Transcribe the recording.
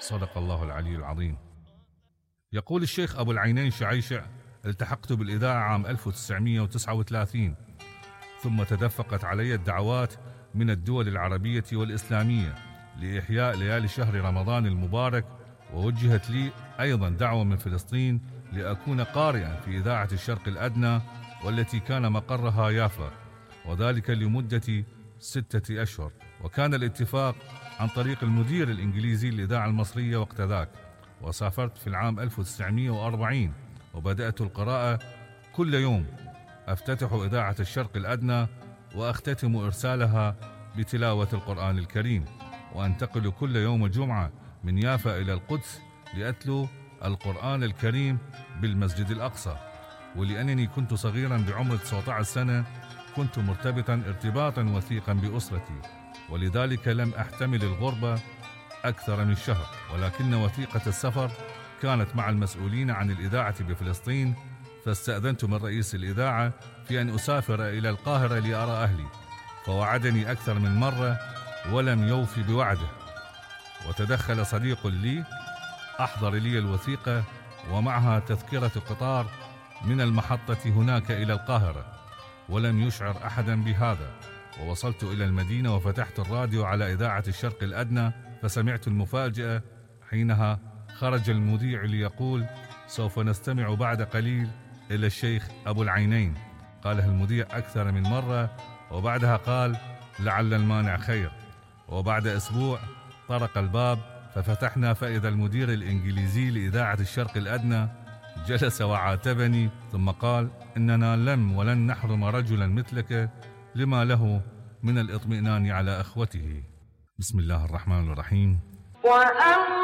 صدق الله العلي العظيم. يقول الشيخ أبو العينين شعيشع: التحقت بالإذاعة عام 1939، ثم تدفقت علي الدعوات من الدول العربية والإسلامية لإحياء ليالي شهر رمضان المبارك، ووجهت لي أيضا دعوة من فلسطين لأكون قارئا في إذاعة الشرق الأدنى، والتي كان مقرها يافا، وذلك لمدة 6 أشهر. وكان الاتفاق عن طريق المدير الإنجليزي للإذاعة المصرية وقت ذاك. وسافرت في العام 1940 وبدأت القراءة كل يوم. أفتتح إذاعة الشرق الأدنى وأختتم إرسالها بتلاوة القرآن الكريم، وأنتقل كل يوم الجمعة من يافا إلى القدس لأتلو القرآن الكريم بالمسجد الأقصى. ولأنني كنت صغيرا بعمر 19 سنة كنت مرتبطا ارتباطا وثيقا بأسرتي، ولذلك لم أحتمل الغربة أكثر من شهر، ولكن وثيقة السفر كانت مع المسؤولين عن الإذاعة بفلسطين، فاستأذنت من رئيس الإذاعة في أن أسافر إلى القاهرة لأرى أهلي، فوعدني أكثر من مرة ولم يوفي بوعده. وتدخل صديق لي أحضر لي الوثيقة ومعها تذكرة قطار من المحطة هناك إلى القاهرة، ولم يشعر أحدا بهذا. ووصلت إلى المدينة وفتحت الراديو على إذاعة الشرق الأدنى، فسمعت المفاجأة. حينها خرج المذيع ليقول: سوف نستمع بعد قليل إلى الشيخ أبو العينين. قالها المذيع أكثر من مرة، وبعدها قال: لعل المانع خير. وبعد أسبوع طرق الباب ففتحنا، فإذا المدير الإنجليزي لإذاعة الشرق الأدنى جلس وعاتبني، ثم قال: إننا لم ولن نحرم رجلا مثلك لما له من الإطمئنان على أخوته. بسم الله الرحمن الرحيم.